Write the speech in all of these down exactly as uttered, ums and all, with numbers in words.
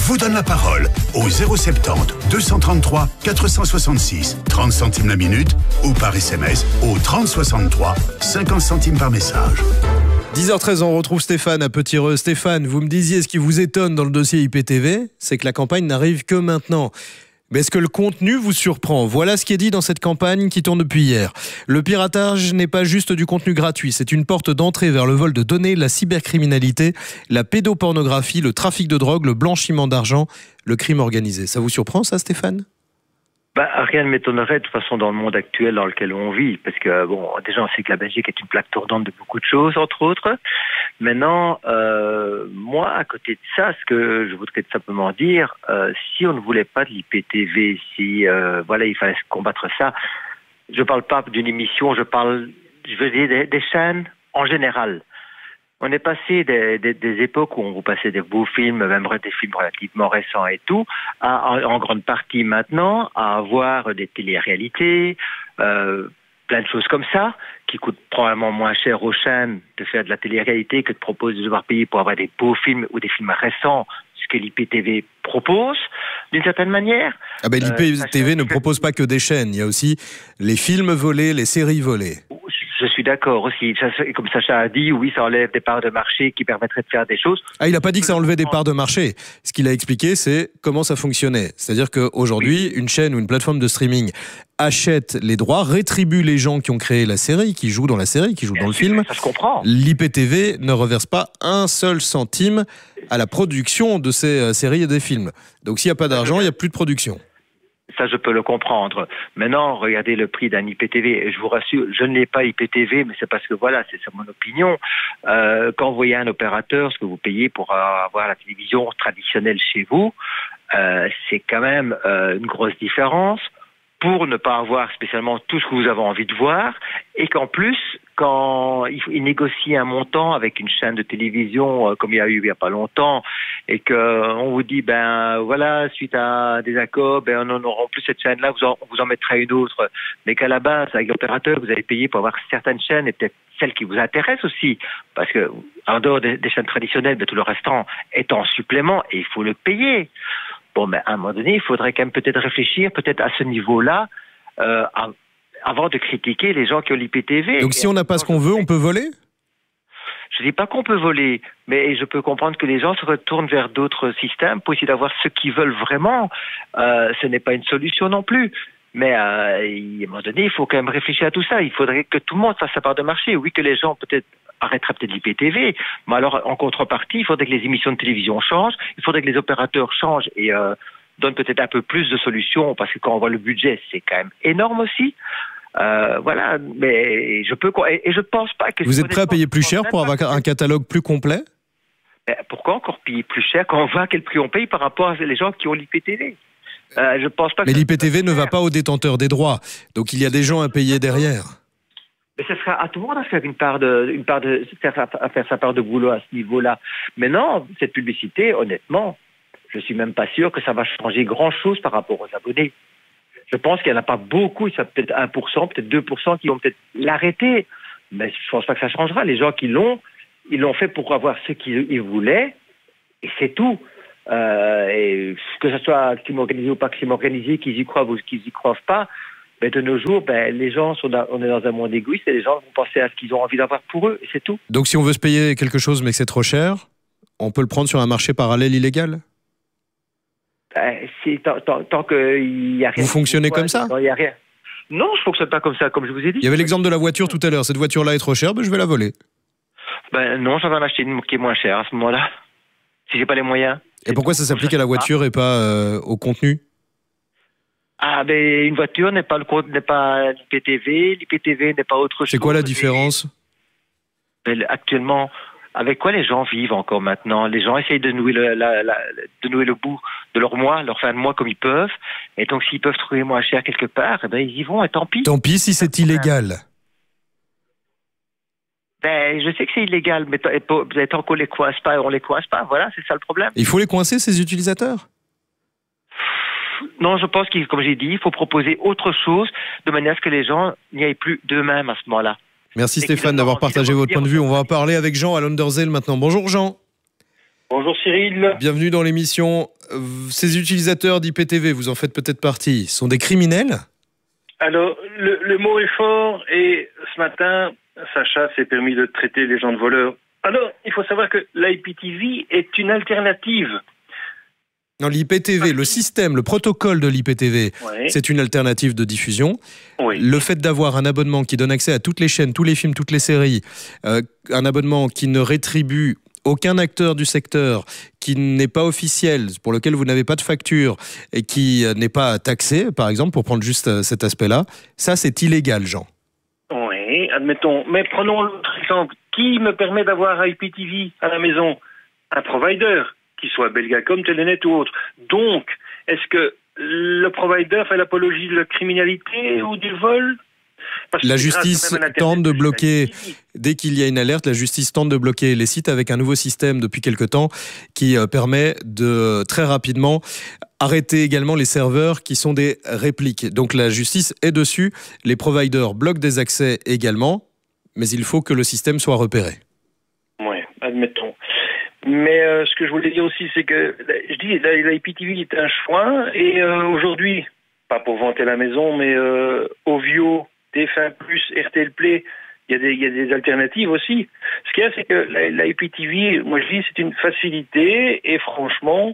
vous donne la parole au zéro soixante-dix, deux cent trente-trois, quatre cent soixante-six, trente centimes la minute ou par S M S au trente soixante-trois, cinquante centimes par message. dix heures treize, on retrouve Stéphane à Petit-Reux. Stéphane, vous me disiez, ce qui vous étonne dans le dossier I P T V, c'est que la campagne n'arrive que maintenant. Mais est-ce que le contenu vous surprend ? Voilà ce qui est dit dans cette campagne qui tourne depuis hier. Le piratage n'est pas juste du contenu gratuit, c'est une porte d'entrée vers le vol de données, la cybercriminalité, la pédopornographie, le trafic de drogue, le blanchiment d'argent, le crime organisé. Ça vous surprend ça, Stéphane ? Bah, rien ne m'étonnerait de toute façon dans le monde actuel dans lequel on vit, parce que bon, déjà on sait que la Belgique est une plaque tournante de beaucoup de choses, entre autres. Maintenant, euh, moi, à côté de ça, ce que je voudrais tout simplement dire, euh, si on ne voulait pas de l'I P T V, si euh, voilà, il fallait combattre ça, je parle pas d'une émission, je parle, je veux dire des, des chaînes en général. On est passé des, des, des époques où on vous passait des beaux films, même des films relativement récents et tout, à, en, en grande partie maintenant, à avoir des télé-réalités, euh, plein de choses comme ça, qui coûtent probablement moins cher aux chaînes de faire de la télé-réalité que de proposer de devoir payer pour avoir des beaux films ou des films récents, ce que l'I P T V propose, d'une certaine manière. Ah ben, l'I P T V euh, ne propose pas que des chaînes, il y a aussi les films volés, les séries volées. Je suis d'accord aussi. Comme Sacha a dit, oui, ça enlève des parts de marché qui permettraient de faire des choses. Ah, il n'a pas dit que ça enlevait des parts de marché. Ce qu'il a expliqué, c'est comment ça fonctionnait. C'est-à-dire qu'aujourd'hui, une chaîne ou une plateforme de streaming achète les droits, rétribue les gens qui ont créé la série, qui jouent dans la série, qui jouent Bien dans sûr, le film. Ça se comprend. L'I P T V ne reverse pas un seul centime à la production de ces séries et des films. Donc s'il n'y a pas d'argent, il n'y a plus de production. Ça, je peux le comprendre. Maintenant, regardez le prix d'un I P T V. Et je vous rassure, je n'ai pas I P T V, mais c'est parce que voilà, c'est, c'est mon opinion. Euh, quand vous voyez un opérateur, ce que vous payez pour avoir la télévision traditionnelle chez vous, euh, c'est quand même euh, une grosse différence pour ne pas avoir spécialement tout ce que vous avez envie de voir, et qu'en plus, quand il, il négocie un montant avec une chaîne de télévision, euh, comme il y a eu il n'y a pas longtemps, et qu'on vous dit, ben voilà, suite à des accords, ben on n'aura plus cette chaîne-là, vous en, on vous en mettra une autre, mais qu'à la base, avec l'opérateur, vous avez payé pour avoir certaines chaînes, et peut-être celles qui vous intéressent aussi, parce que en dehors des, des chaînes traditionnelles, ben, tout le restant est en supplément, et il faut le payer. Bon, mais à un moment donné, il faudrait quand même peut-être réfléchir, peut-être à ce niveau-là, euh, à, avant de critiquer les gens qui ont l'I P T V. Donc si on n'a pas ce qu'on veut, on peut voler ? Je ne dis pas qu'on peut voler, mais je peux comprendre que les gens se retournent vers d'autres systèmes pour essayer d'avoir ce qu'ils veulent vraiment. Euh, ce n'est pas une solution non plus. Mais euh, à un moment donné, il faut quand même réfléchir à tout ça. Il faudrait que tout le monde fasse sa part de marché. Oui, que les gens peut-être arrêteraient peut-être l'I P T V, mais alors en contrepartie, il faudrait que les émissions de télévision changent, il faudrait que les opérateurs changent et euh, donnent peut-être un peu plus de solutions, parce que quand on voit le budget, c'est quand même énorme aussi. Euh, voilà, mais je peux et, et je pense pas que... Vous êtes prêt à payer plus cher pour avoir un catalogue plus complet ? Pourquoi encore payer plus cher quand on voit à quel prix on paye par rapport à les gens qui ont l'I P T V ? Euh, je pense pas que mais l'I P T V ne va pas aux détenteurs des droits, donc il y a des gens à payer derrière. Mais ce sera à tout le monde à faire une part de, une part de, à faire sa part de boulot à ce niveau-là. Mais non, cette publicité, honnêtement, je suis même pas sûr que ça va changer grand-chose par rapport aux abonnés. Je pense qu'il n'y en a pas beaucoup, il y a peut-être un pour cent, peut-être deux pour cent qui vont peut-être l'arrêter. Mais je pense pas que ça changera. Les gens qui l'ont, ils l'ont fait pour avoir ce qu'ils voulaient, et c'est tout. Euh, et que ce soit crime organisé ou pas crime organisé, qu'ils y croient ou qu'ils y croient pas, mais de nos jours, ben, les gens sont dans, on est dans un monde égoïste et les gens vont penser à ce qu'ils ont envie d'avoir pour eux, et c'est tout. Donc si on veut se payer quelque chose mais que c'est trop cher, on peut le prendre sur un marché parallèle illégal ? Ben, c'est, tant, tant, tant qu'il n'y a rien... Vous fonctionnez comme ça ? Il y a rien. Non, je ne fonctionne pas comme ça, comme je vous ai dit. Il y avait l'exemple de la voiture tout à l'heure. Cette voiture-là est trop chère, ben je vais la voler. Ben non, j'en vais en acheter une qui est moins chère à ce moment-là, si j'ai pas les moyens. Et pourquoi ça s'applique à la voiture et pas euh, au contenu ? Ah, ben, une voiture n'est pas le n'est pas l'I P T V, l'I P T V n'est pas autre chose. C'est quoi la différence ? Ben, actuellement, avec quoi les gens vivent encore maintenant ? Les gens essayent de nouer le, la, la, de nouer le bout de leur mois, leur fin de mois comme ils peuvent. Et donc, s'ils peuvent trouver moins cher quelque part, eh ben, ils y vont, et tant pis. Tant pis si c'est illégal. Ben, je sais que c'est illégal, mais tant qu'on les coince pas, on les coince pas. Voilà, c'est ça le problème. Il faut les coincer, ces utilisateurs ? Non, je pense qu'il, comme j'ai dit, il faut proposer autre chose de manière à ce que les gens n'y aillent plus d'eux-mêmes à ce moment-là. Merci Stéphane d'avoir partagé votre point de vue. On va en parler avec Jean à Londerzeel maintenant. Bonjour Jean. Bonjour Cyril. Bienvenue dans l'émission. Ces utilisateurs d'I P T V, vous en faites peut-être partie, sont des criminels ? Alors, le, le mot est fort et ce matin, Sacha s'est permis de traiter les gens de voleurs. Alors, il faut savoir que l'I P T V est une alternative. Non, l'I P T V, le système, le protocole de l'I P T V, Oui. c'est une alternative de diffusion. Oui. Le fait d'avoir un abonnement qui donne accès à toutes les chaînes, tous les films, toutes les séries, euh, un abonnement qui ne rétribue aucun acteur du secteur, qui n'est pas officiel, pour lequel vous n'avez pas de facture et qui euh, n'est pas taxé, par exemple, pour prendre juste euh, cet aspect-là, ça c'est illégal, Jean. Oui, admettons. Mais prenons l'autre exemple. Qui me permet d'avoir I P T V à la maison ? Un provider, qu'il soit Belgacom, Telenet ou autre. Donc, est-ce que le provider fait l'apologie de la criminalité ou du vol ? Parce La que justice grâce même à l'Internet, tente de c'est bloquer, I P T V. dès qu'il y a une alerte, la justice tente de bloquer les sites avec un nouveau système depuis quelque temps qui euh, permet de très rapidement arrêter également les serveurs qui sont des répliques. Donc la justice est dessus, les providers bloquent des accès également, mais il faut que le système soit repéré. Oui, admettons. Mais euh, ce que je voulais dire aussi, c'est que, je dis, la, la I P T V est un choix, et euh, aujourd'hui, pas pour vanter la maison, mais euh, Ovio, T F un plus, R T L Play, il y a des, il y a des alternatives aussi. Ce qu'il y a, c'est que la, la I P T V, moi je dis, c'est une facilité, et franchement,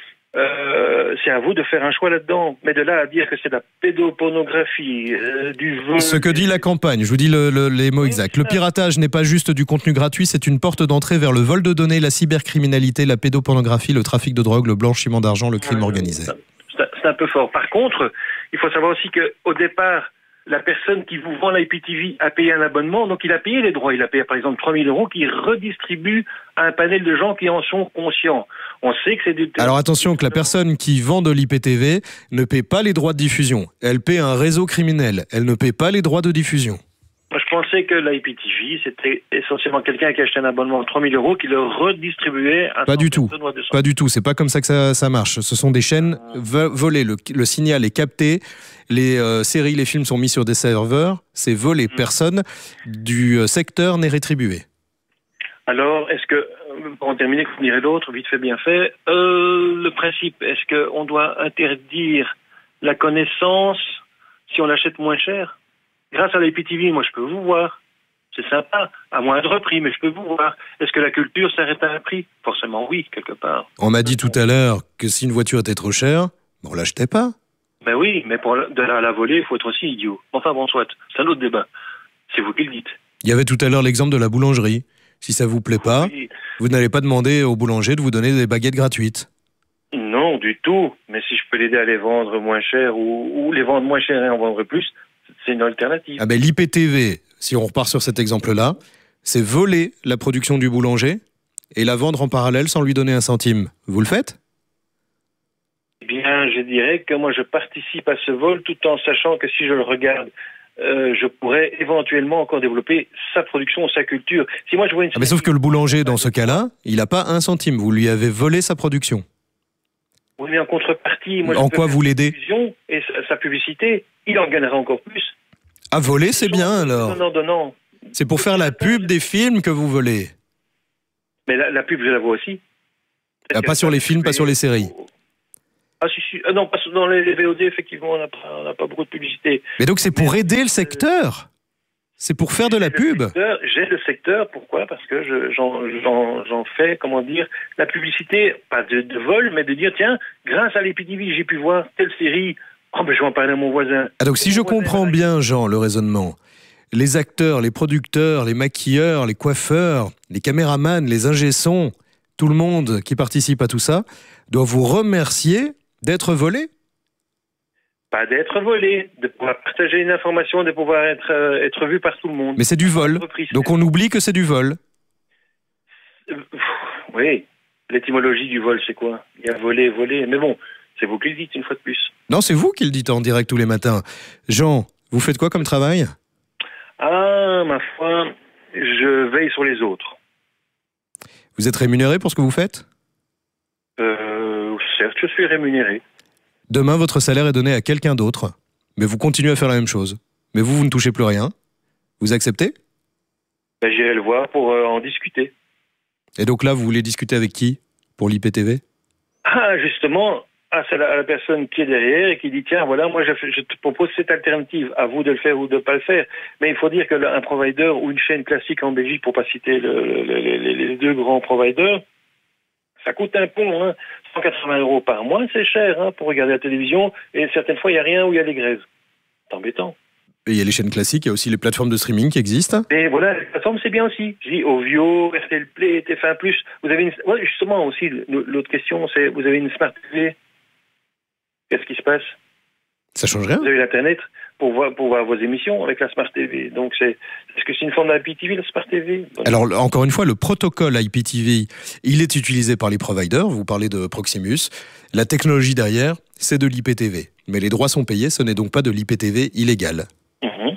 euh, c'est à vous de faire un choix là-dedans. Mais de là à dire que c'est de la pédopornographie, euh, du vol... Ce que dit la campagne, je vous dis le, le, les mots exacts. Le piratage n'est pas juste du contenu gratuit, c'est une porte d'entrée vers le vol de données, la cybercriminalité, la pédopornographie, le trafic de drogue, le blanchiment d'argent, le crime organisé. C'est un, c'est un peu fort. Par contre, il faut savoir aussi qu'au départ, la personne qui vous vend l'I P T V a payé un abonnement, donc il a payé les droits. Il a payé par exemple trois mille euros qu'il redistribue à un panel de gens qui en sont conscients. On sait que c'est du... Alors attention que la personne qui vend de l'I P T V ne paie pas les droits de diffusion. Elle paie un réseau criminel. Elle ne paie pas les droits de diffusion. Moi, je pensais que l'I P T V, c'était essentiellement quelqu'un qui achetait un abonnement de trois mille euros qui le redistribuait à Pas du tout. deux cents. Pas du tout. C'est pas comme ça que ça, ça marche. Ce sont des chaînes vo- volées. Le, le signal est capté. Les euh, séries, les films sont mis sur des serveurs. C'est volé. Personne du euh, secteur n'est rétribué. Alors, est-ce que, pour en terminer, comme dirait l'autre, vite fait, bien fait, euh, le principe, est-ce qu'on doit interdire la connaissance si on l'achète moins cher ? Grâce à l'I P T V, moi, je peux vous voir. C'est sympa, à moindre prix, mais je peux vous voir. Est-ce que la culture s'arrête à un prix ? Forcément, oui, quelque part. On m'a dit tout à l'heure que si une voiture était trop chère, on l'achetait pas. Ben oui, mais pour de la, la voler, il faut être aussi idiot. Enfin bon, soit, c'est un autre débat. C'est vous qui le dites. Il y avait tout à l'heure l'exemple de la boulangerie. Si ça vous plaît pas, Oui. vous n'allez pas demander au boulanger de vous donner des baguettes gratuites. Non, du tout. Mais si je peux l'aider à les vendre moins cher ou, ou les vendre moins cher et en vendre plus, c'est une alternative. Ah ben l'I P T V, si on repart sur cet exemple-là, c'est voler la production du boulanger et la vendre en parallèle sans lui donner un centime. Vous le faites ? Eh bien, je dirais que moi, je participe à ce vol tout en sachant que si je le regarde, euh, je pourrais éventuellement encore développer sa production, sa culture. Si moi, je vois une... Ah mais sauf que le boulanger, dans ce cas-là, il n'a pas un centime. Vous lui avez volé sa production. Oui, mais en contrepartie... Moi, En je peux quoi faire vous sa l'aidez ? diffusion et sa, sa publicité, il en gagnera encore plus. À voler, c'est bien alors. Non, non, non. C'est pour faire la pub des films que vous volez. Mais la, la pub, je la vois aussi. Ah, pas sur les films, pas sur les séries. Ah, si, si. Ah, non, pas dans les V O D, effectivement, on n'a pas, on n'a pas beaucoup de publicité. Mais donc c'est pour aider le secteur. C'est pour faire de la pub. Le secteur, j'ai le secteur, pourquoi ? Parce que je, j'en, j'en, j'en fais, comment dire, la publicité, pas de, de vol, mais de dire, tiens, grâce à l'I P T V, j'ai pu voir telle série, oh ben je vais en parler à mon voisin. Ah donc si je comprends bien, Jean, le raisonnement, les acteurs, les producteurs, les maquilleurs, les coiffeurs, les caméramans, les ingé-sons, tout le monde qui participe à tout ça, doit vous remercier d'être volé ? Pas d'être volé, de pouvoir partager une information, de pouvoir être, euh, être vu par tout le monde. Mais c'est du vol. Donc on oublie que c'est du vol. Euh, oui, l'étymologie du vol, c'est quoi ? Il y a volé, volé, mais bon, c'est vous qui le dites une fois de plus. Non, c'est vous qui le dites en direct tous les matins. Jean, vous faites quoi comme travail ? Ah, ma foi, je veille sur les autres. Vous êtes rémunéré pour ce que vous faites ? Euh, certes, je suis rémunéré. Demain, votre salaire est donné à quelqu'un d'autre, mais vous continuez à faire la même chose. Mais vous, vous ne touchez plus rien. Vous acceptez ? Ben, j'irai le voir pour euh, en discuter. Et donc là, vous voulez discuter avec qui ? pour l'I P T V? Ah, justement, ah, c'est la, la personne qui est derrière et qui dit tiens, voilà, moi je, je te propose cette alternative, à vous de le faire ou de ne pas le faire. Mais il faut dire qu'un provider ou une chaîne classique en Belgique, pour pas citer le, le, les, les deux grands providers, ça coûte un pont, hein. cent quatre-vingts euros par mois, c'est cher hein, pour regarder la télévision. Et certaines fois, il n'y a rien où il y a des grèves. C'est embêtant. Et il y a les chaînes classiques, il y a aussi les plateformes de streaming qui existent. Et voilà, les plateformes, c'est bien aussi. Je dis Ovio, R T L Play, T F un plus. Vous avez une... ouais, justement aussi, l'autre question, c'est vous avez une Smart T V. Qu'est-ce qui se passe? Ça change rien. Vous avez l'Internet pour voir, pour voir vos émissions avec la Smart T V. Donc, c'est, est-ce que c'est une forme d'I P T V, la Smart T V? Alors, encore une fois, le protocole I P T V, il est utilisé par les providers. Vous parlez de Proximus. La technologie derrière, c'est de l'I P T V. Mais les droits sont payés, ce n'est donc pas de l'I P T V illégal. Mmh.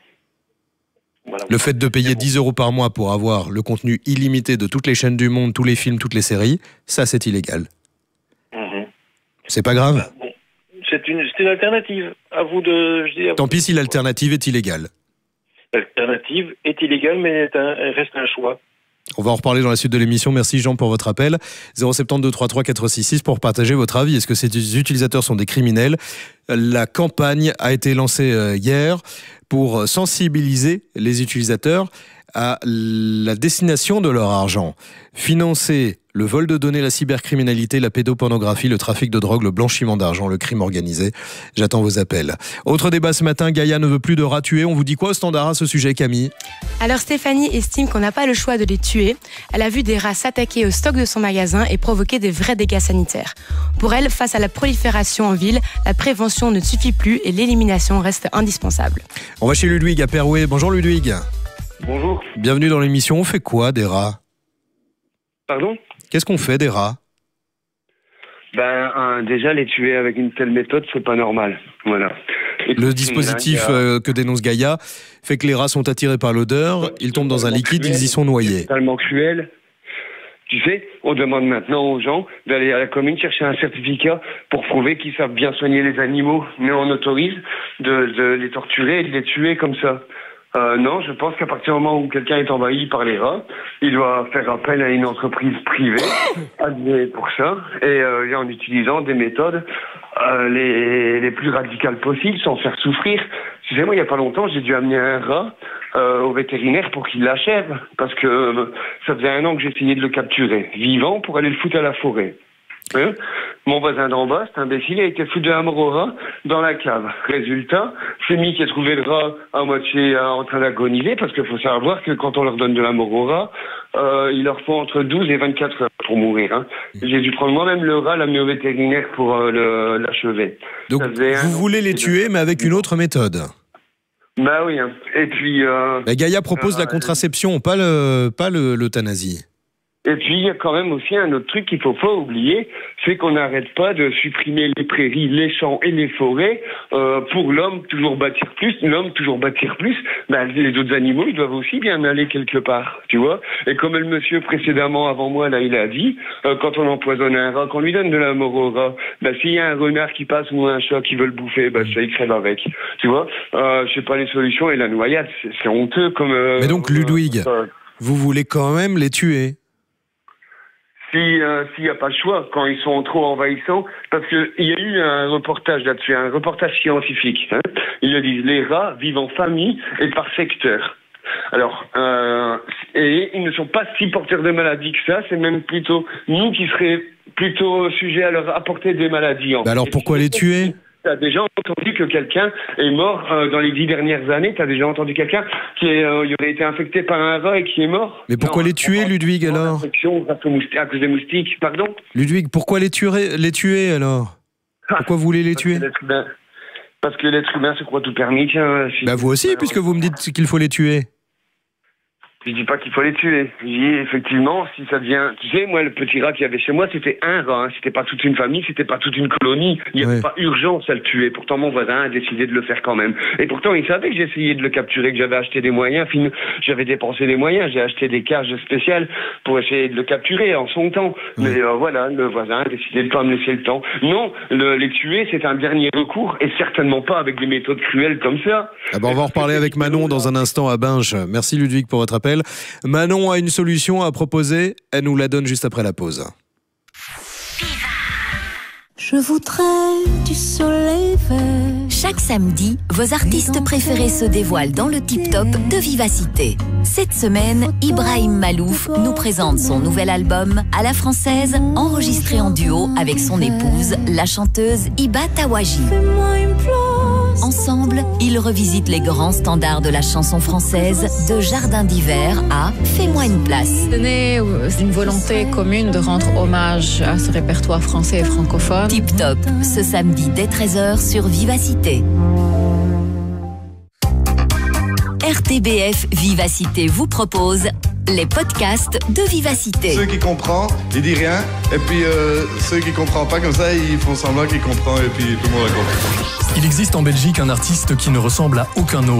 Voilà. Le fait de payer dix euros par mois pour avoir le contenu illimité de toutes les chaînes du monde, tous les films, toutes les séries, ça, c'est illégal. Mmh. C'est pas grave. Bon. C'est une, c'est une alternative. À vous de. Je dis, à Tant vous. pis si l'alternative est illégale. L'alternative est illégale, mais est un, reste un choix. On va en reparler dans la suite de l'émission. Merci Jean pour votre appel. zéro sept deux trois trois quatre six six pour partager votre avis. Est-ce que ces utilisateurs sont des criminels? La campagne a été lancée hier pour sensibiliser les utilisateurs à la destination de leur argent. Financer le vol de données, la cybercriminalité, la pédopornographie, le trafic de drogue, le blanchiment d'argent, le crime organisé. J'attends vos appels. Autre débat ce matin, Gaïa ne veut plus de rats tués. On vous dit quoi au standard à ce sujet, Camille? Alors Stéphanie estime qu'on n'a pas le choix de les tuer. Elle a vu des rats s'attaquer au stock de son magasin et provoquer des vrais dégâts sanitaires. Pour elle, face à la prolifération en ville, la prévention ne suffit plus et l'élimination reste indispensable. On va chez Ludwig à Perouet. Bonjour Ludwig. Bonjour. Bienvenue dans l'émission. On fait quoi des rats? Pardon? Qu'est-ce qu'on fait des rats? Ben, euh, déjà, les tuer avec une telle méthode, c'est pas normal. Voilà. Et le dispositif là, a... euh, que dénonce Gaïa fait que les rats sont attirés par l'odeur, ils tombent dans un liquide, cruel, ils y sont noyés. C'est totalement cruel. Tu sais, on demande maintenant aux gens d'aller à la commune chercher un certificat pour prouver qu'ils savent bien soigner les animaux, mais on autorise de, de les torturer et de les tuer comme ça. Euh, non, je pense qu'à partir du moment où quelqu'un est envahi par les rats, il doit faire appel à une entreprise privée agréée pour ça, et, euh, et en utilisant des méthodes euh, les, les plus radicales possibles, sans faire souffrir. Tu sais, moi, il n'y a pas longtemps, j'ai dû amener un rat euh, au vétérinaire pour qu'il l'achève, parce que euh, ça faisait un an que j'essayais de le capturer, vivant, pour aller le foutre à la forêt. Hein? Mon voisin d'en bas, cet imbécile, a été foutu de la mort au rat dans la cave. Résultat, c'est lui qui a trouvé le rat à moitié en train d'agoniser, parce qu'il faut savoir que quand on leur donne de la mort au rat, euh, il leur faut entre douze et vingt-quatre heures pour mourir. Hein. J'ai dû prendre moi-même le rat, l'amener au vétérinaire pour euh, le, l'achever. Donc vous voulez les tuer, mais avec une autre méthode? Bah oui. Hein. Et puis... Euh, bah, Gaïa propose euh, la contraception, pas, le, pas le, l'euthanasie. Et puis, il y a quand même aussi un autre truc qu'il ne faut pas oublier, c'est qu'on n'arrête pas de supprimer les prairies, les champs et les forêts euh, pour l'homme toujours bâtir plus, l'homme toujours bâtir plus. Ben, les autres animaux, ils doivent aussi bien aller quelque part, tu vois. Et comme le monsieur précédemment, avant moi, là, il a dit, euh, quand on empoisonne un rat, qu'on lui donne de la mort au rat, ben, s'il y a un renard qui passe ou un chat qui veut le bouffer, ben, ça, il crève avec, tu vois. Euh, je sais pas les solutions, et la noyade, c'est, c'est honteux comme... Euh, Mais donc, Ludwig, euh, vous voulez quand même les tuer? Si, euh, s'il n'y a pas le choix, quand ils sont trop envahissants, parce qu'il y a eu un reportage là-dessus, un reportage scientifique. Hein. Ils le disent, les rats vivent en famille et par secteur. Alors, euh, et ils ne sont pas si porteurs de maladies que ça, c'est même plutôt nous qui serions plutôt sujets à leur apporter des maladies. Bah alors pourquoi les tuer ? T'as déjà entendu que quelqu'un est mort euh, dans les dix dernières années? T'as déjà entendu quelqu'un qui est, euh, il aurait été infecté par un rat et qui est mort? Mais pourquoi non, les tuer, Ludwig, alors? À cause des moustiques, pardon? Ludwig, pourquoi les tuer, les tuer alors? Pourquoi vous voulez les Parce tuer? que humain, Parce que l'être humain se croit tout permis. Tiens, bah vous aussi, puisque vous me dites qu'il faut les tuer. Je dis pas qu'il faut les tuer. Je dis effectivement, si ça devient... Tu sais, moi, le petit rat qu'il y avait chez moi, c'était un rat. Hein. C'était pas toute une famille, c'était pas toute une colonie. Il n'y avait ouais. pas urgence à le tuer. Pourtant, mon voisin a décidé de le faire quand même. Et pourtant, il savait que j'essayais de le capturer, que j'avais acheté des moyens. Fin... J'avais dépensé des moyens. J'ai acheté des cages spéciales pour essayer de le capturer en son temps. Ouais. Mais euh, voilà, le voisin a décidé de pas me laisser le temps. Non, le, les tuer, c'est un dernier recours. Et certainement pas avec des méthodes cruelles comme ça. Ah ben, on va en reparler avec Manon dans un instant à Binge. Merci Ludwig pour votre appel. Manon a une solution à proposer, elle nous la donne juste après la pause. Je voudrais du soleil vert. Chaque samedi, vos artistes préférés se dévoilent dans le Tip Top de Vivacité. Cette semaine, Ibrahim Malouf nous présente son nouvel album à la française, enregistré en duo avec son épouse, la chanteuse Iba Tawaji. Ensemble, ils revisitent les grands standards de la chanson française, de Jardin d'hiver à Fais-moi une place. C'est né d'une volonté commune de rendre hommage à ce répertoire français et francophone. Tip Top, ce samedi dès treize heures sur Vivacité. R T B F Vivacité vous propose les podcasts de Vivacité. Ceux qui comprennent, ils disent rien. Et puis euh, ceux qui ne comprennent pas comme ça, ils font semblant qu'ils comprennent et puis tout le monde a compris. Il existe en Belgique un artiste qui ne ressemble à aucun autre.